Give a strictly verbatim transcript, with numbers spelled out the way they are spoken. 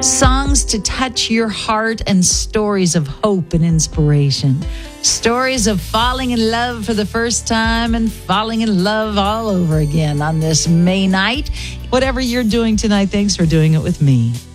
Songs to touch your heart and stories of hope and inspiration. Stories of falling in love for the first time and falling in love all over again on this May night. Whatever you're doing tonight, thanks for doing it with me.